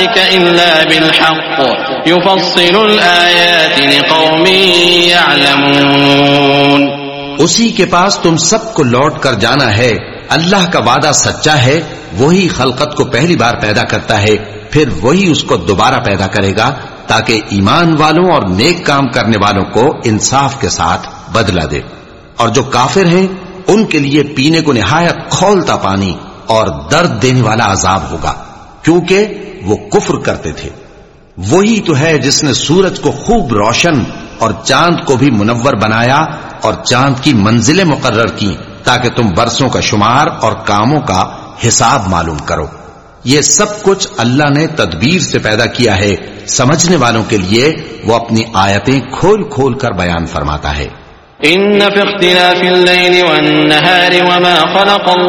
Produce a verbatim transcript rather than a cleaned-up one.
ज़ालिक इल्ला बिल हक़्क़ युफ़स्सिलुल आयाति लिक़ौमिन यअलमून। उसी के पास तुम सबको लौट कर जाना है। अल्लाह का वादा सच्चा है। वही खलकत को पहली बार पैदा करता है, फिर वही उसको दोबारा पैदा करेगा, ताकि ईमान वालों और नेक काम करने वालों को इंसाफ के साथ बदला दे। और जो काफिर हैं उनके लिए पीने को निहायत खौलता पानी और दर्द देने वाला अजाब होगा, क्योंकि वो कुफ्र करते थे। वही तो है जिसने सूरज को खूब रोशन और चांद को भी मुनव्वर बनाया और चांद की मंजिलें मुकर्रर की, ताकि तुम बरसों का शुमार और कामों का हिसाब मालूम करो। ये सब कुछ अल्लाह ने तदबीर से पैदा किया है। समझने वालों के लिए वो अपनी आयतें खोल खोल कर बयान फरमाता है। इन्न फी इख्तिलाफिल लैलि वन नहारि वमा खलक़ल